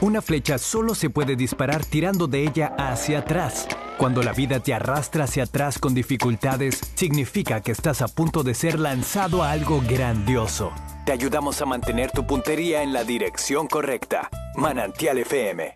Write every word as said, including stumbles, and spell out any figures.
Una flecha solo se puede disparar tirando de ella hacia atrás. Cuando la vida te arrastra hacia atrás con dificultades, significa que estás a punto de ser lanzado a algo grandioso. Te ayudamos a mantener tu puntería en la dirección correcta. Manantial F M